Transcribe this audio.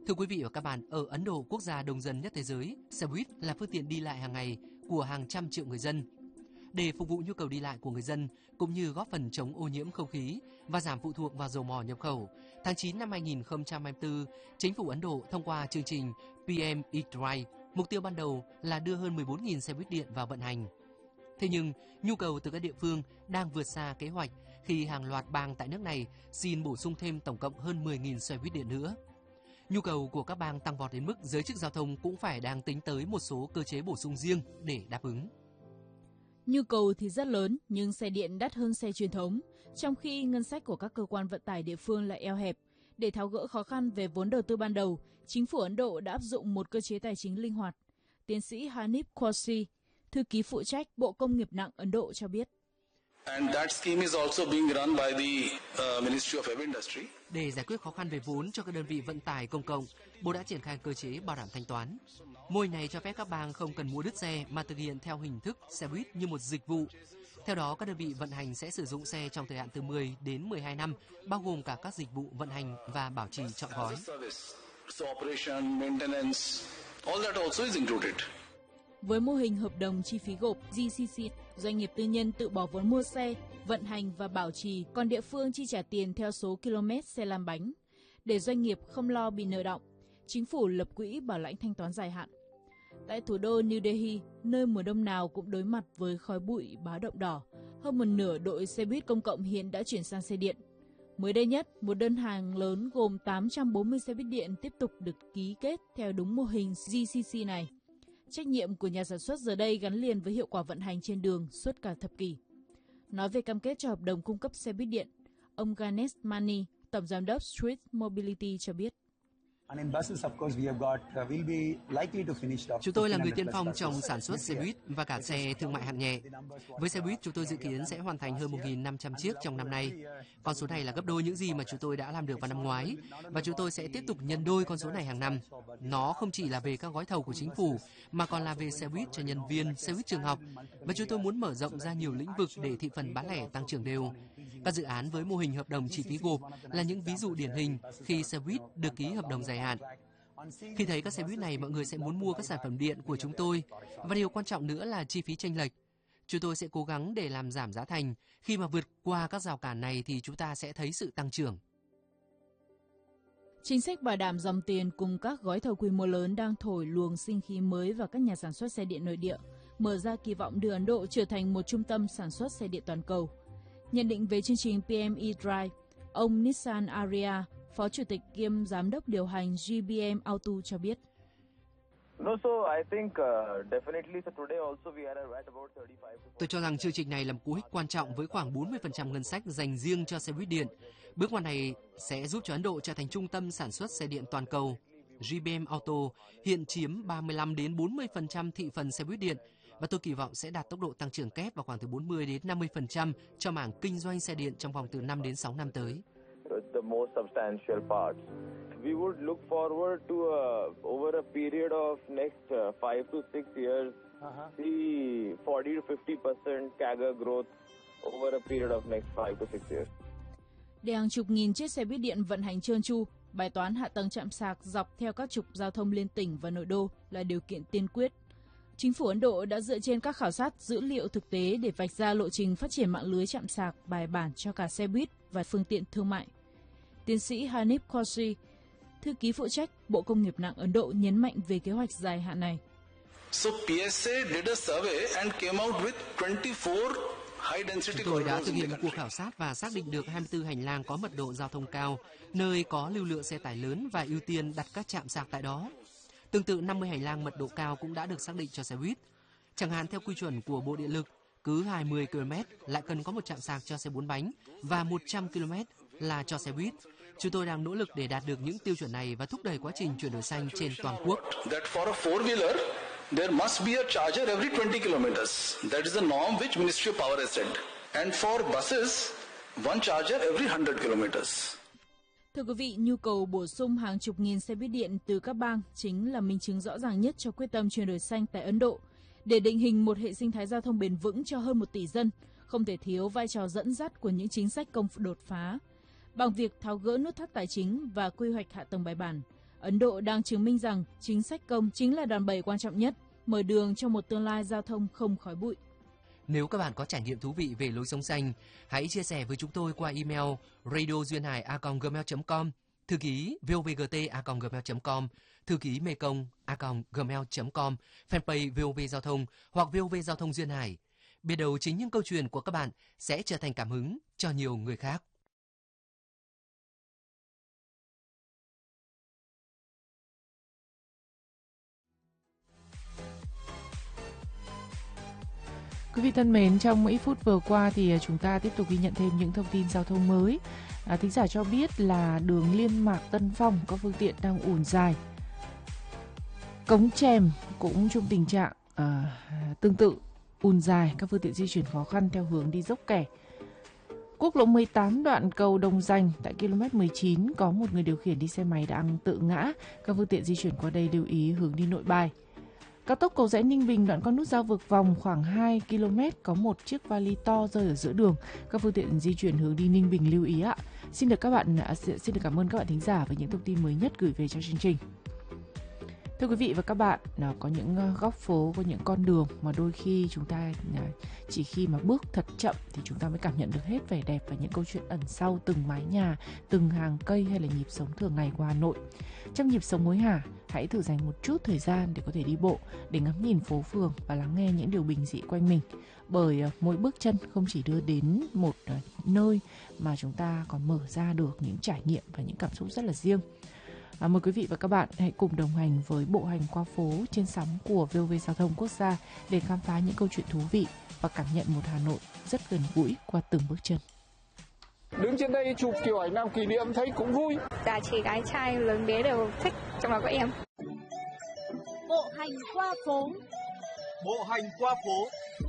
Thưa quý vị và các bạn, ở Ấn Độ, quốc gia đông dân nhất thế giới, xe buýt là phương tiện đi lại hàng ngày của hàng trăm triệu người dân. Để phục vụ nhu cầu đi lại của người dân, cũng như góp phần chống ô nhiễm không khí và giảm phụ thuộc vào dầu mỏ nhập khẩu, tháng 9 năm 2024, chính phủ Ấn Độ thông qua chương trình PM E-Drive. Mục tiêu ban đầu là đưa hơn 14.000 xe buýt điện vào vận hành. Thế nhưng, nhu cầu từ các địa phương đang vượt xa kế hoạch khi hàng loạt bang tại nước này xin bổ sung thêm tổng cộng hơn 10.000 xe buýt điện nữa. Nhu cầu của các bang tăng vọt đến mức giới chức giao thông cũng phải đang tính tới một số cơ chế bổ sung riêng để đáp ứng. Nhu cầu thì rất lớn, nhưng xe điện đắt hơn xe truyền thống, trong khi ngân sách của các cơ quan vận tải địa phương lại eo hẹp. Để tháo gỡ khó khăn về vốn đầu tư ban đầu, chính phủ Ấn Độ đã áp dụng một cơ chế tài chính linh hoạt. Tiến sĩ Hanif Qureshi, thư ký phụ trách Bộ Công nghiệp nặng Ấn Độ cho biết. Để giải quyết khó khăn về vốn cho các đơn vị vận tải công cộng, Bộ đã triển khai cơ chế bảo đảm thanh toán. Mô hình này cho phép các bang không cần mua đứt xe mà thực hiện theo hình thức xe buýt như một dịch vụ. Theo đó, các đơn vị vận hành sẽ sử dụng xe trong thời hạn từ 10 đến 12 năm, bao gồm cả các dịch vụ vận hành và bảo trì trọn gói. Với mô hình hợp đồng chi phí gộp GCC, doanh nghiệp tư nhân tự bỏ vốn mua xe, vận hành và bảo trì, còn địa phương chi trả tiền theo số km xe làm bánh. Để doanh nghiệp không lo bị nợ đọng, chính phủ lập quỹ bảo lãnh thanh toán dài hạn. Tại thủ đô New Delhi, nơi mùa đông nào cũng đối mặt với khói bụi báo động đỏ, hơn một nửa đội xe buýt công cộng hiện đã chuyển sang xe điện. Mới đây nhất, một đơn hàng lớn gồm 840 xe buýt điện tiếp tục được ký kết theo đúng mô hình GCC này. Trách nhiệm của nhà sản xuất giờ đây gắn liền với hiệu quả vận hành trên đường suốt cả thập kỷ. Nói về cam kết cho hợp đồng cung cấp xe buýt điện, ông Ganesh Mani, Tổng giám đốc Street Mobility cho biết. Chúng tôi là người tiên phong trong sản xuất xe buýt và cả xe thương mại hạng nhẹ. Với xe buýt, chúng tôi dự kiến sẽ hoàn thành hơn 1.500 chiếc trong năm nay. Con số này là gấp đôi những gì mà chúng tôi đã làm được vào năm ngoái, và chúng tôi sẽ tiếp tục nhân đôi con số này hàng năm. Nó không chỉ là về các gói thầu của chính phủ, mà còn là về xe buýt cho nhân viên, xe buýt trường học, và chúng tôi muốn mở rộng ra nhiều lĩnh vực để thị phần bán lẻ tăng trưởng đều. Các dự án với mô hình hợp đồng chi phí gộp là những ví dụ điển hình khi xe buýt được ký hợp đồng dài hạn. Khi thấy các xe buýt này, mọi người sẽ muốn mua các sản phẩm điện của chúng tôi. Và điều quan trọng nữa là chi phí chênh lệch. Chúng tôi sẽ cố gắng để làm giảm giá thành. Khi mà vượt qua các rào cản này thì chúng ta sẽ thấy sự tăng trưởng. Chính sách bảo đảm dòng tiền cùng các gói thầu quy mô lớn đang thổi luồng sinh khí mới vào các nhà sản xuất xe điện nội địa, mở ra kỳ vọng đưa Ấn Độ trở thành một trung tâm sản xuất xe điện toàn cầu. Nhận định về chương trình PM E-Drive, ông Nissan Arya, Phó Chủ tịch kiêm Giám đốc điều hành GBM Auto cho biết. Tôi cho rằng chương trình này là một cú hích quan trọng với khoảng 40% ngân sách dành riêng cho xe buýt điện. Bước ngoặt này sẽ giúp cho Ấn Độ trở thành trung tâm sản xuất xe điện toàn cầu. GBM Auto hiện chiếm 35 đến 40% thị phần xe buýt điện, và tôi kỳ vọng sẽ đạt tốc độ tăng trưởng kép vào khoảng từ 40 đến 50% cho mảng kinh doanh xe điện trong vòng từ 5 đến 6 năm tới. The most substantial parts. We would look forward to over a period of next 5 to 6 years, see 40 to 50% CAGR growth over a period of next 5 to 6 years. Để hàng chục nghìn chiếc xe buýt điện vận hành trơn tru, bài toán hạ tầng trạm sạc dọc theo các trục giao thông liên tỉnh và nội đô là điều kiện tiên quyết. Chính phủ Ấn Độ đã dựa trên các khảo sát dữ liệu thực tế để vạch ra lộ trình phát triển mạng lưới trạm sạc bài bản cho cả xe buýt và phương tiện thương mại. Tiến sĩ Hanif Qureshi, thư ký phụ trách Bộ Công nghiệp nặng Ấn Độ nhấn mạnh về kế hoạch dài hạn này. Chúng tôi đã thực hiện một cuộc khảo sát và xác định được 24 hành lang có mật độ giao thông cao, nơi có lưu lượng xe tải lớn và ưu tiên đặt các trạm sạc tại đó. Tương tự 50 hành lang mật độ cao cũng đã được xác định cho xe buýt. Chẳng hạn theo quy chuẩn của Bộ Điện lực, cứ 20 km lại cần có một trạm sạc cho xe 4 bánh và 100 km là cho xe buýt. Chúng tôi đang nỗ lực để đạt được những tiêu chuẩn này và thúc đẩy quá trình chuyển đổi xanh trên toàn quốc. There must be a charger every 20 kilometers. That is the norm which Ministry of Power has set. And for buses, one charger every 100 kilometers. Thưa quý vị, nhu cầu bổ sung hàng chục nghìn xe buýt điện từ các bang chính là minh chứng rõ ràng nhất cho quyết tâm chuyển đổi xanh tại Ấn Độ. Để định hình một hệ sinh thái giao thông bền vững cho hơn 1 tỷ dân, không thể thiếu vai trò dẫn dắt của những chính sách công đột phá. Bằng việc tháo gỡ nút thắt tài chính và quy hoạch hạ tầng bài bản, Ấn Độ đang chứng minh rằng chính sách công chính là đòn bẩy quan trọng nhất, mở đường cho một tương lai giao thông không khói bụi. Nếu các bạn có trải nghiệm thú vị về lối sống xanh, hãy chia sẻ với chúng tôi qua email radioduyênhài@gmail.com, thư ký vovgt@gmail.com, thư ký mekong@gmail.com, fanpage VOV Giao thông hoặc VOV Giao thông Duyên Hải. Biết đâu chính những câu chuyện của các bạn sẽ trở thành cảm hứng cho nhiều người khác. Quý vị thân mến, trong ít phút vừa qua thì chúng ta tiếp tục ghi nhận thêm những thông tin giao thông mới. Thính giả cho biết là đường Liên Mạc Tân Phong có phương tiện đang ùn dài. Cống Chèm cũng trong tình trạng tương tự, ùn dài, các phương tiện di chuyển khó khăn theo hướng đi dốc kẻ. Quốc lộ 18 đoạn cầu Đồng Dành tại km 19 có một người điều khiển đi xe máy đang tự ngã. Các phương tiện di chuyển qua đây lưu ý hướng đi Nội Bài. Cao tốc Cầu Giẽ Ninh Bình đoạn con nút giao vực vòng khoảng 2 km có một chiếc vali to rơi ở giữa đường. Các phương tiện di chuyển hướng đi Ninh Bình lưu ý ạ. Xin được cảm ơn các bạn thính giả với những thông tin mới nhất gửi về cho chương trình. Thưa quý vị và các bạn, có những góc phố, có những con đường mà đôi khi chúng ta chỉ khi mà bước thật chậm thì chúng ta mới cảm nhận được hết vẻ đẹp và những câu chuyện ẩn sau từng mái nhà, từng hàng cây hay là nhịp sống thường ngày của Hà Nội. Trong nhịp sống hối hả, hãy thử dành một chút thời gian để có thể đi bộ, để ngắm nhìn phố phường và lắng nghe những điều bình dị quanh mình. Bởi mỗi bước chân không chỉ đưa đến một nơi mà chúng ta còn mở ra được những trải nghiệm và những cảm xúc rất là riêng. Mời quý vị và các bạn hãy cùng đồng hành với bộ hành qua phố trên sóng của VOV Giao thông Quốc gia để khám phá những câu chuyện thú vị và cảm nhận một Hà Nội rất gần gũi qua từng bước chân. Đứng trên đây chụp kiểu ảnh làm kỷ niệm thấy cũng vui. Già trẻ gái trai lớn bé đều thích, trong đó có em. Bộ hành qua phố. Bộ hành qua phố.